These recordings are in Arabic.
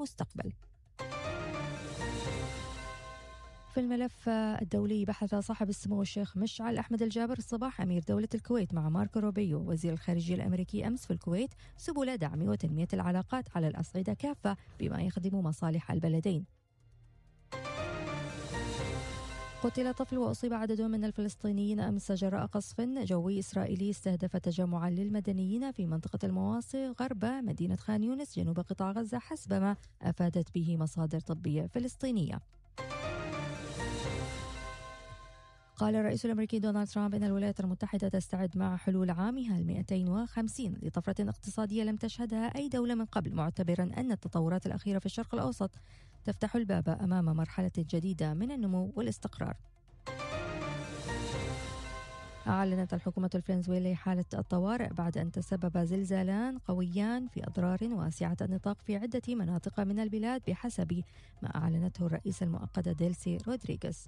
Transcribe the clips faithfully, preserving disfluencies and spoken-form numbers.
المستقبل. في الملف الدولي، بحث صاحب السمو الشيخ مشعل أحمد الجابر الصباح أمير دولة الكويت مع ماركو روبيو وزير الخارجية الأمريكي أمس في الكويت سبل دعم وتنمية العلاقات على الأصعدة كافة بما يخدم مصالح البلدين. قتل طفل وأصيب عدد من الفلسطينيين أمس جراء قصف جوي إسرائيلي استهدف تجمعا للمدنيين في منطقة المواصي غرب مدينة خان يونس جنوب قطاع غزة حسب ما أفادت به مصادر طبية فلسطينية. قال الرئيس الأمريكي دونالد ترامب إن الولايات المتحدة تستعد مع حلول عامها المئتين وخمسين لطفرة اقتصادية لم تشهدها أي دولة من قبل، معتبرا أن التطورات الأخيرة في الشرق الأوسط تفتح الباب أمام مرحلة جديدة من النمو والاستقرار. أعلنت الحكومة الفنزويلية حالة الطوارئ بعد أن تسبب زلزالان قويان في أضرار واسعة النطاق في عدة مناطق من البلاد بحسب ما أعلنته الرئيس المؤقت ديلسي رودريغيز.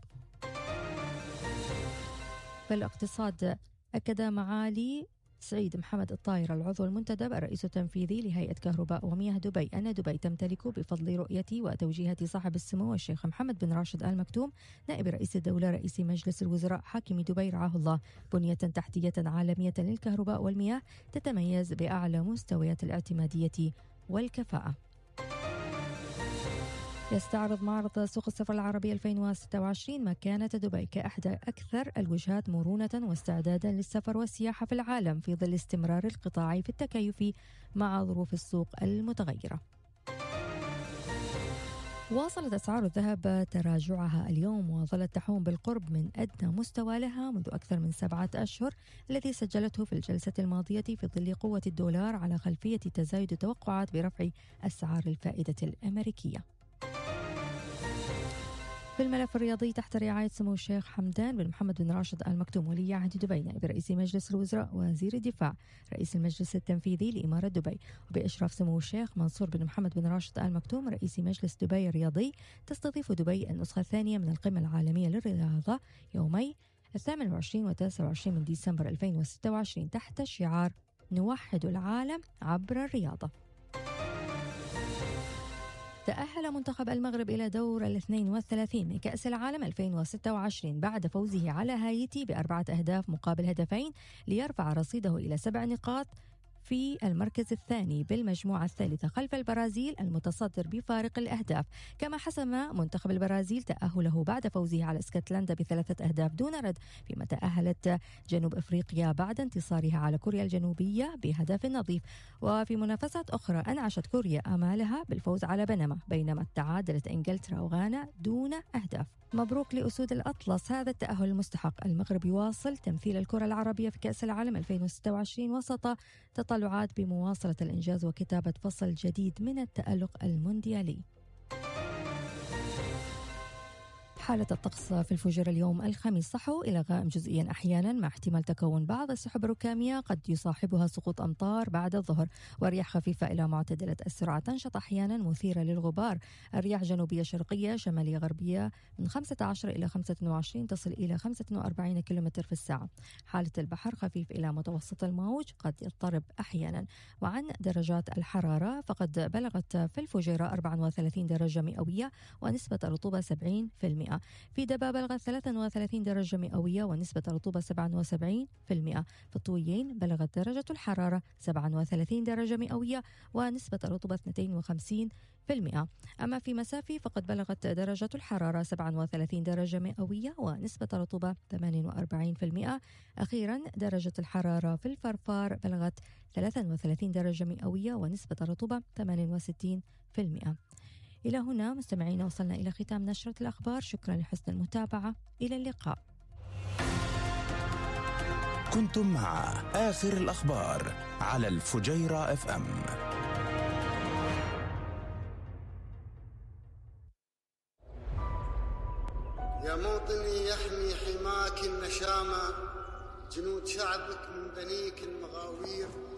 في الاقتصاد، أكد معالي سعيد محمد الطاير العضو المنتدب الرئيس التنفيذي لهيئة كهرباء ومياه دبي أن دبي تمتلك بفضل رؤية وتوجيهات صاحب السمو الشيخ محمد بن راشد آل مكتوم نائب رئيس الدولة رئيس مجلس الوزراء حاكم دبي رعاه الله بنية تحتية عالمية للكهرباء والمياه تتميز بأعلى مستويات الاعتمادية والكفاءة. يستعرض معرض سوق السفر العربي ألفين وستة وعشرين مكانة دبي كأحدى أكثر الوجهات مرونة واستعدادا للسفر والسياحة في العالم في ظل استمرار القطاع في التكيف مع ظروف السوق المتغيرة. واصلت أسعار الذهب تراجعها اليوم وظلت تحوم بالقرب من أدنى مستوى لها منذ أكثر من سبعة أشهر الذي سجلته في الجلسة الماضية في ظل قوة الدولار على خلفية تزايد التوقعات برفع أسعار الفائدة الأمريكية. في الملف الرياضي، تحت رعاية سمو الشيخ حمدان بن محمد بن راشد آل مكتوم ولي عهد دبي نائب رئيس مجلس الوزراء وزير الدفاع رئيس المجلس التنفيذي لإمارة دبي وبإشراف سمو الشيخ منصور بن محمد بن راشد آل مكتوم رئيس مجلس دبي الرياضي، تستضيف دبي النسخة الثانية من القمة العالمية للرياضة يومي الثامن والعشرين والتاسع والعشرين من ديسمبر ألفين وستة وعشرين تحت شعار نوحد العالم عبر الرياضة. تأهل منتخب المغرب إلى دور الاثنين والثلاثين من كأس العالم ألفين وستة وعشرين بعد فوزه على هايتي بأربعة أهداف مقابل هدفين ليرفع رصيده إلى سبع نقاط في المركز الثاني بالمجموعة الثالثة خلف البرازيل المتصدر بفارق الأهداف. كما حسم منتخب البرازيل تأهله بعد فوزه على اسكتلندا بثلاثة أهداف دون رد، فيما تأهلت جنوب أفريقيا بعد انتصارها على كوريا الجنوبية بهدف نظيف. وفي منافسات أخرى أنعشت كوريا آمالها بالفوز على بنما، بينما تعادلت إنجلترا وغانا دون أهداف. مبروك لأسود الأطلس هذا التأهل المستحق. المغرب يواصل تمثيل الكرة العربية في كأس العالم ألفين وستة وعشرين وسط تطلعات بمواصلة الإنجاز وكتابة فصل جديد من التألق المونديالي. حالة الطقس في الفجر اليوم الخميس صحو إلى غائم جزئيا أحيانا مع احتمال تكون بعض السحب الركامية قد يصاحبها سقوط أمطار بعد الظهر، ورياح خفيفة إلى معتدلة السرعة تنشط أحيانا مثيرة للغبار. الرياح جنوبية شرقية شمالية غربية من خمسة عشر إلى خمسة وعشرين تصل إلى خمسة وأربعين كيلومتر في الساعة. حالة البحر خفيف إلى متوسط الموج قد يضطرب أحيانا. وعن درجات الحرارة فقد بلغت في الفجيرة أربعة وثلاثين درجة مئوية ونسبة الرطوبة سبعين بالمئة. في دبا بلغت ثلاثة وثلاثين درجة مئوية ونسبة الرطوبة سبعة وسبعين بالمئة. في الطويين بلغت درجة الحرارة سبعة وثلاثين درجة مئوية ونسبة الرطوبة اثنين وخمسين بالمئة. أما في مسافي فقد بلغت درجة الحرارة سبعة وثلاثين درجة مئوية ونسبة الرطوبة ثمانية وأربعين بالمئة. أخيرا درجة الحرارة في الفرفار بلغت ثلاثة وثلاثين درجة مئوية ونسبة الرطوبة ثمانية وستين بالمئة. إلى هنا مستمعينا وصلنا إلى ختام نشرة الأخبار. شكرا لحسن المتابعة، إلى اللقاء. كنتم مع آخر الأخبار على الفجيرة اف ام. يا موطني يحمي حماك النشامة جنود شعبك من بنيك المغاوير